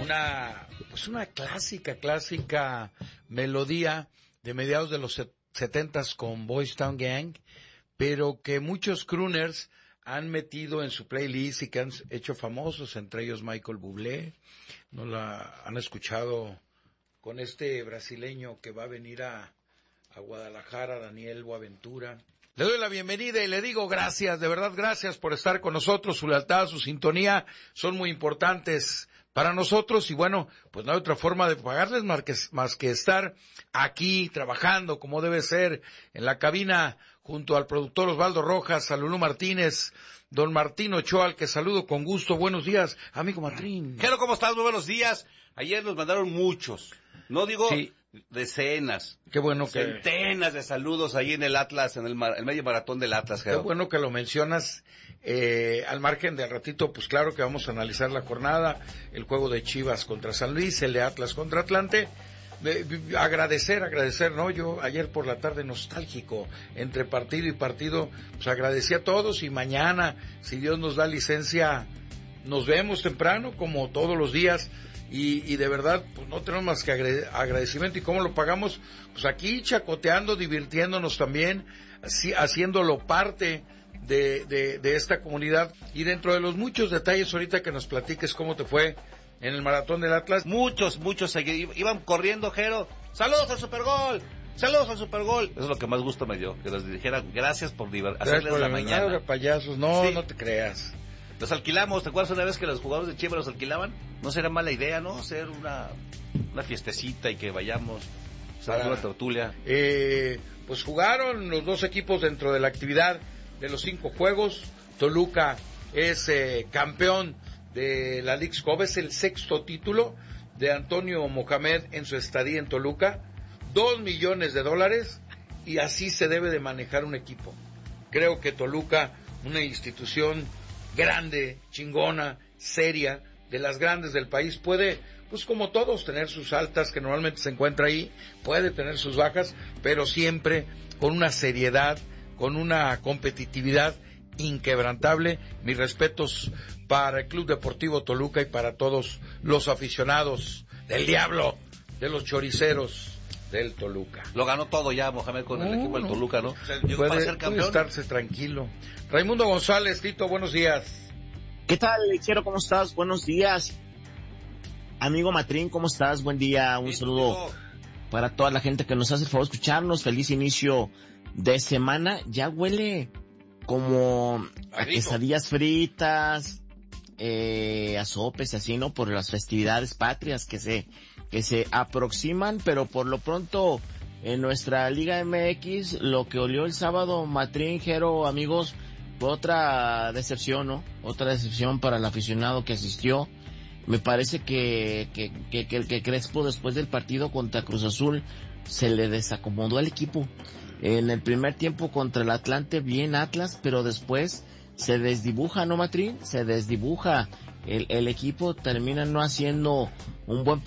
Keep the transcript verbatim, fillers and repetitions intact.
una, pues una clásica, clásica melodía de mediados de los setentas con Boys Town Gang, pero que muchos crooners han metido en su playlist y que han hecho famosos, entre ellos Michael Bublé. ¿No la han escuchado con este brasileño que va a venir a, a Guadalajara, Daniel Boaventura? Le doy la bienvenida y le digo gracias, de verdad gracias por estar con nosotros. Su lealtad, su sintonía son muy importantes para nosotros y bueno, pues no hay otra forma de pagarles más que, más que estar aquí trabajando como debe ser en la cabina junto al productor Osvaldo Rojas, a Lulú Martínez, don Martín Ochoa, al que saludo con gusto. Buenos días, amigo Matrín. Jero, ¿cómo estás? Muy buenos días. Ayer nos mandaron muchos, no digo sí. decenas, qué bueno que... centenas de saludos ahí en el Atlas, en el, mar... el medio maratón del Atlas, Jero. Qué bueno que lo mencionas. Eh, al margen de ratito, pues claro que vamos a analizar la jornada, el juego de Chivas contra San Luis, el de Atlas contra Atlante. Eh, agradecer, agradecer, ¿no? Yo ayer por la tarde nostálgico, entre partido y partido, pues agradecí a todos y mañana, si Dios nos da licencia, nos vemos temprano, como todos los días. Y, y de verdad, pues no tenemos más que agradecimiento. ¿Y cómo lo pagamos? Pues aquí chacoteando, divirtiéndonos también, así, haciéndolo parte de, de, de esta comunidad. Y dentro de los muchos detalles ahorita que nos platiques cómo te fue en el maratón del Atlas. Muchos, muchos iban corriendo, Jero. ¡Saludos al Supergol! ¡Saludos al Supergol! Eso es lo que más gusto me dio, que les dijeran gracias por diver- hacerles por la mañana. No, payasos, no, sí. No te creas. Los alquilamos, ¿te acuerdas una vez que los jugadores de Chivas los alquilaban? No será mala idea, ¿no? Hacer una, una fiestecita y que vayamos, hacer una tertulia. Eh, pues jugaron los dos equipos dentro de la actividad de los cinco juegos. Toluca es eh, campeón de la Leagues Cup, es el sexto título de Antonio Mohamed en su estadía en Toluca. Dos millones de dólares y así se debe de manejar un equipo. Creo que Toluca, una institución grande, chingona, seria, de las grandes del país, puede, pues como todos, tener sus altas, que normalmente se encuentra ahí, puede tener sus bajas, pero siempre con una seriedad, con una competitividad inquebrantable. Mis respetos para el Club Deportivo Toluca y para todos los aficionados del diablo, de los choriceros del Toluca. Lo ganó todo ya Mohamed con no, el equipo del Toluca, ¿no? O sea, llegó para ser campeón. Puede estarse tranquilo. Raimundo González, Tito, buenos días. ¿Qué tal, Lechero? ¿Cómo estás? Buenos días. Amigo Matrín, ¿cómo estás? Buen día, un saludo para toda la gente que nos hace el favor de escucharnos. Feliz inicio de semana. Ya huele como a quesadillas fritas, eh, a sopes y así, ¿no? Por las festividades patrias que se que se aproximan, pero por lo pronto en nuestra Liga M X, lo que olió el sábado, Matrín, Jero, amigos, fue otra decepción, ¿no? Otra decepción para el aficionado que asistió. Me parece que que, que, que, que Crespo, después del partido contra Cruz Azul, se le desacomodó al equipo. En el primer tiempo contra el Atlante, bien Atlas, pero después se desdibuja, ¿no, Matrín? Se desdibuja. El, el equipo termina no haciendo un buen